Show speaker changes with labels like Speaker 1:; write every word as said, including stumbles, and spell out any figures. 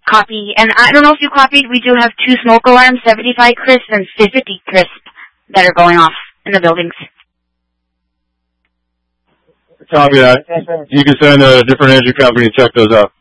Speaker 1: Copy. And I don't know if you copied, we do have two smoke alarms, seventy-five crisp and fifty crisp, that are going off in the buildings.
Speaker 2: Copy that. You can send a different energy company to check those out.